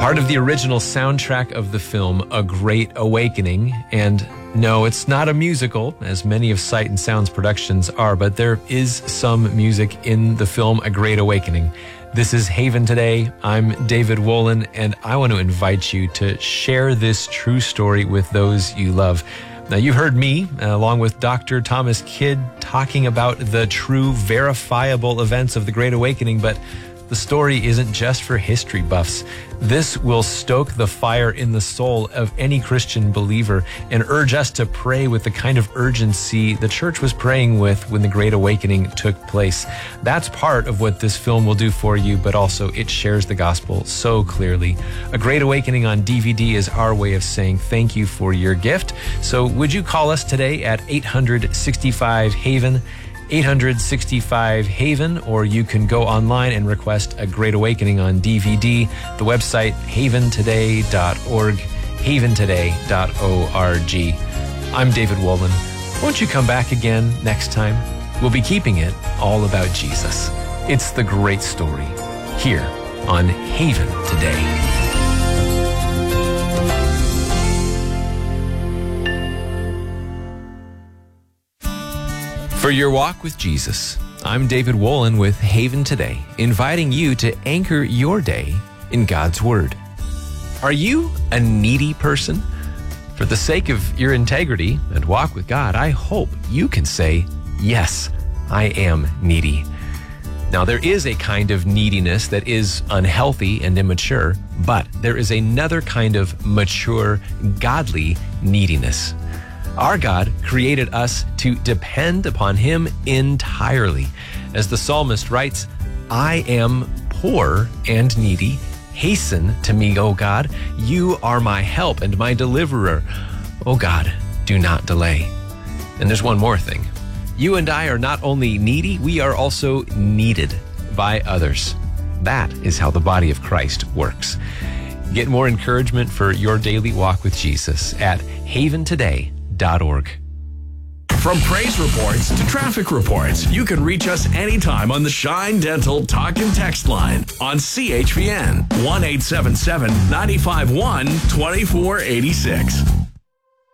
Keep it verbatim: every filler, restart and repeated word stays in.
Part of the original soundtrack of the film, A Great Awakening. And no, it's not a musical, as many of Sight and Sound's productions are, but there is some music in the film, A Great Awakening. This is Haven Today. I'm David Wolin, and I want to invite you to share this true story with those you love. Now, you heard me, uh, along with Doctor Thomas Kidd, talking about the true, verifiable events of the Great Awakening, but the story isn't just for history buffs. This will stoke the fire in the soul of any Christian believer and urge us to pray with the kind of urgency the church was praying with when the Great Awakening took place. That's part of what this film will do for you, but also it shares the gospel so clearly. A Great Awakening on D V D is our way of saying thank you for your gift. So would you call us today at eight hundred sixty-five Haven? eight hundred sixty-five Haven, or you can go online and request A Great Awakening on D V D. The website, haven today dot org, haven today dot org. I'm David Wolin. Won't you come back again next time? We'll be keeping it all about Jesus. It's the great story here on Haven Today. For your walk with Jesus, I'm David Wolin with Haven Today, inviting you to anchor your day in God's Word. Are you a needy person? For the sake of your integrity and walk with God, I hope you can say, yes, I am needy. Now, there is a kind of neediness that is unhealthy and immature, but there is another kind of mature, godly neediness. Our God created us to depend upon Him entirely. As the psalmist writes, I am poor and needy. Hasten to me, O God. You are my help and my deliverer. O God, do not delay. And there's one more thing. You and I are not only needy, we are also needed by others. That is how the body of Christ works. Get more encouragement for your daily walk with Jesus at haven today dot org. From praise reports to traffic reports, you can reach us anytime on the Shine Dental Talk and Text line on C H P N one eight seven seven, nine five one, two four eight six.